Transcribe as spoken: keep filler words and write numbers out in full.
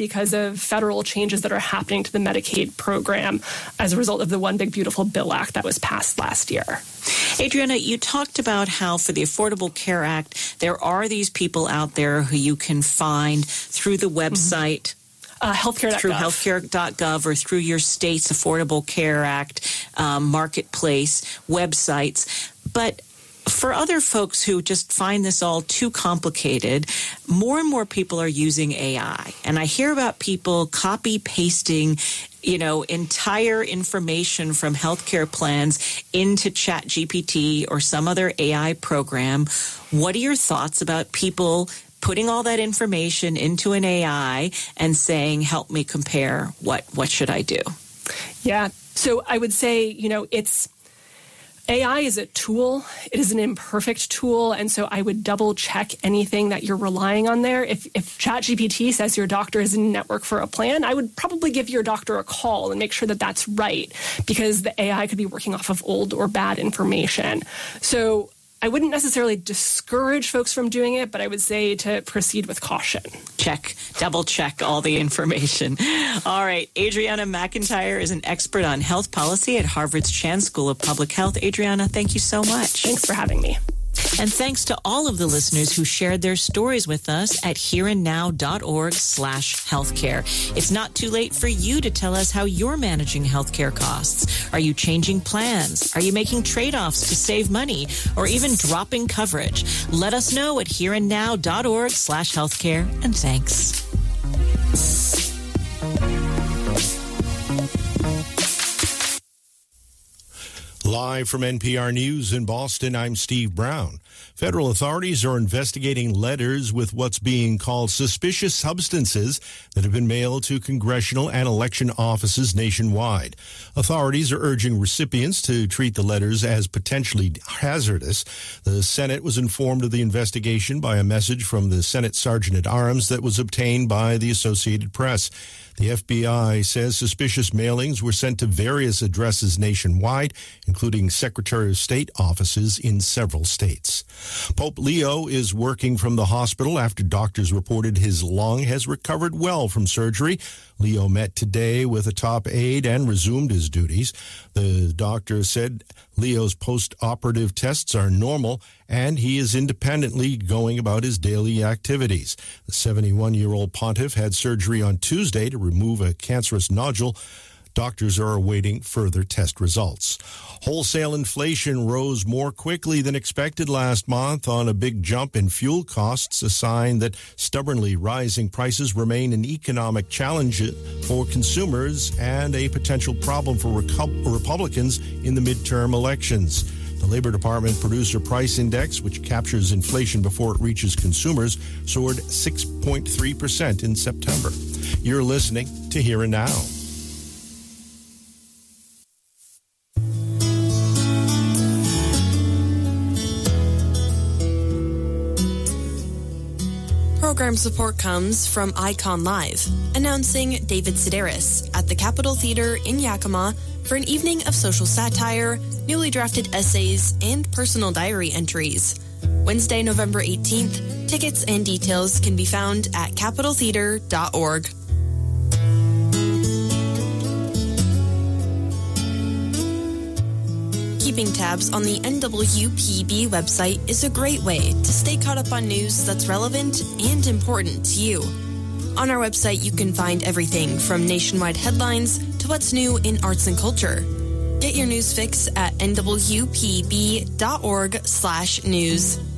because of federal changes that are happening to the Medicaid program as a result of the One Big Beautiful Bill Act that was passed last year. Adriana, you talked about how for the Affordable Care Act, there are these people out there who you can find through the website, mm-hmm. Uh, healthcare dot gov. Through healthcare dot gov or through your state's Affordable Care Act um, marketplace websites. But for other folks who just find this all too complicated, more and more people are using A I. And I hear about people copy pasting, you know, entire information from healthcare plans into ChatGPT or some other A I program. What are your thoughts about people putting all that information into an A I and saying, help me compare, what what should I do? Yeah. So I would say, you know, it's A I is a tool. It is an imperfect tool. And so I would double check anything that you're relying on there. If, if ChatGPT says your doctor is in network for a plan, I would probably give your doctor a call and make sure that that's right, because the A I could be working off of old or bad information. So I wouldn't necessarily discourage folks from doing it, but I would say to proceed with caution. Check, double check all the information. All right. Adriana McIntyre is an expert on health policy at Harvard's Chan School of Public Health. Adriana, thank you so much. Thanks for having me. And thanks to all of the listeners who shared their stories with us at hereandnow.org slash healthcare. It's not too late for you to tell us how you're managing healthcare costs. Are you changing plans? Are you making trade-offs to save money or even dropping coverage? Let us know at hereandnow.org slash healthcare. And thanks. Live from N P R News in Boston, I'm Steve Brown. Federal authorities are investigating letters with what's being called suspicious substances that have been mailed to congressional and election offices nationwide. Authorities are urging recipients to treat the letters as potentially hazardous. The Senate was informed of the investigation by a message from the Senate Sergeant at Arms that was obtained by the Associated Press. The F B I says suspicious mailings were sent to various addresses nationwide, including Secretary of State offices in several states. Pope Leo is working from the hospital after doctors reported his lung has recovered well from surgery. Leo met today with a top aide and resumed his duties. The doctor said Leo's post-operative tests are normal and he is independently going about his daily activities. The seventy-one-year-old pontiff had surgery on Tuesday to remove a cancerous nodule. Doctors are awaiting further test results. Wholesale inflation rose more quickly than expected last month on a big jump in fuel costs, a sign that stubbornly rising prices remain an economic challenge for consumers and a potential problem for Republicans in the midterm elections. The Labor Department Producer Price Index, which captures inflation before it reaches consumers, soared six point three percent in September. You're listening to Here and Now. Program support comes from Icon Live, announcing David Sedaris at the Capitol Theater in Yakima for an evening of social satire, newly drafted essays, and personal diary entries. Wednesday, November eighteenth. Tickets and details can be found at capitol theater dot org. Keeping tabs on the N W P B website is a great way to stay caught up on news that's relevant and important to you. On our website, you can find everything from nationwide headlines to what's new in arts and culture. Get your news fix at N W P B dot org slash news.